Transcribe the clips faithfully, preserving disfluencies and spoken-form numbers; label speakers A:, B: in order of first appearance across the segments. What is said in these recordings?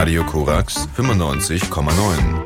A: Radio Korax fünfundneunzig Komma neun.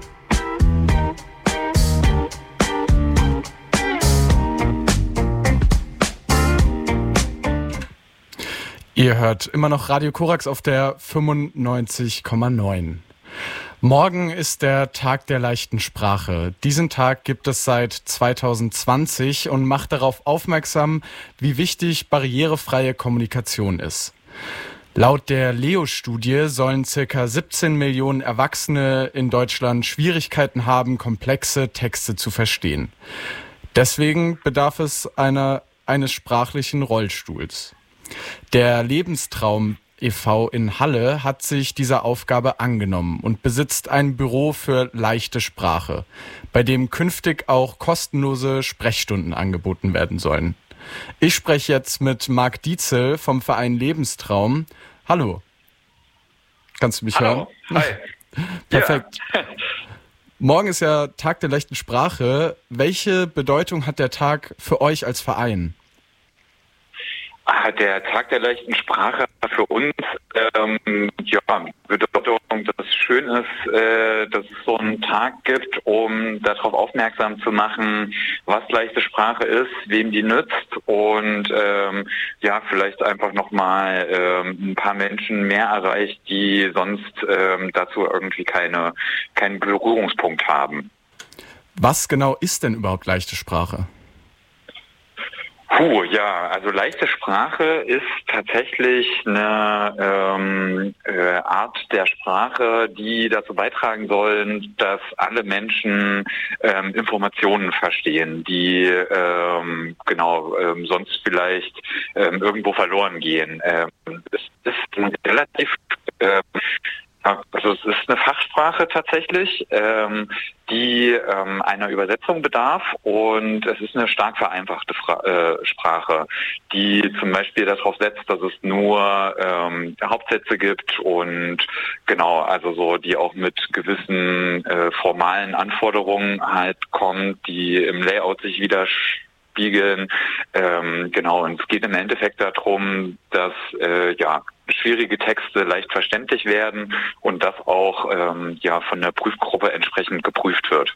B: Ihr hört immer noch Radio Korax auf der fünfundneunzig Komma neun. Morgen ist der Tag der leichten Sprache. Diesen Tag gibt es seit zweitausendzwanzig und macht darauf aufmerksam, wie wichtig barrierefreie Kommunikation ist. Laut der Leo-Studie sollen circa siebzehn Millionen Erwachsene in Deutschland Schwierigkeiten haben, komplexe Texte zu verstehen. Deswegen bedarf es einer, eines sprachlichen Rollstuhls. Der Lebenstraum e V in Halle hat sich dieser Aufgabe angenommen und besitzt ein Büro für leichte Sprache, bei dem künftig auch kostenlose Sprechstunden angeboten werden sollen. Ich spreche jetzt mit Marc Dietzel vom Verein Lebenstraum. Hallo. Kannst du mich
C: Hallo.
B: hören?
C: Hi.
B: Perfekt.
C: Ja.
B: Morgen ist ja Tag der leichten Sprache. Welche Bedeutung hat der Tag für euch als Verein?
C: Der Tag der leichten Sprache für uns, ähm, ja, Bedeutung, dass es schön ist, äh, dass es so einen Tag gibt, um darauf aufmerksam zu machen, was leichte Sprache ist, wem die nützt und ähm, ja, vielleicht einfach nochmal ähm, ein paar Menschen mehr erreicht, die sonst ähm, dazu irgendwie keine keinen Berührungspunkt haben.
B: Was genau ist denn überhaupt leichte Sprache?
C: Puh, ja, also leichte Sprache ist tatsächlich eine ähm, äh, Art der Sprache, die dazu beitragen sollen, dass alle Menschen ähm, Informationen verstehen, die ähm, genau ähm, sonst vielleicht ähm, irgendwo verloren gehen. Ähm, es ist ein relativ äh, Also es ist eine Fachsprache tatsächlich, ähm, die ähm, einer Übersetzung bedarf und es ist eine stark vereinfachte Fra- äh, Sprache, die zum Beispiel darauf setzt, dass es nur ähm, Hauptsätze gibt und genau, also so, die auch mit gewissen äh, formalen Anforderungen halt kommt, die im Layout sich widerspiegeln. Ähm, genau, und es geht im Endeffekt darum, dass äh, ja schwierige Texte leicht verständlich werden und das auch ähm, ja von der Prüfgruppe entsprechend geprüft wird.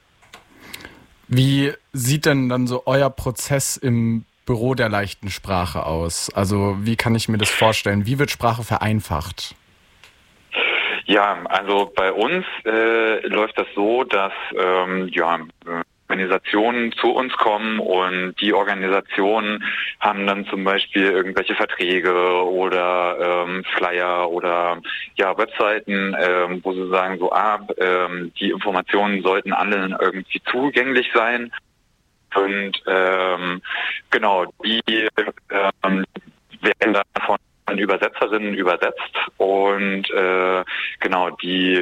B: Wie sieht denn dann so euer Prozess im Büro der leichten Sprache aus? Also wie kann ich mir das vorstellen? Wie wird Sprache vereinfacht?
C: Ja, also bei uns äh, läuft das so, dass ähm, ja Organisationen zu uns kommen und die Organisationen haben dann zum Beispiel irgendwelche Verträge oder ähm, Flyer oder ja Webseiten, ähm, wo sie sagen so, ah, ähm, die Informationen sollten allen irgendwie zugänglich sein und ähm, genau, die ähm, werden dann von Übersetzerinnen übersetzt und äh, genau die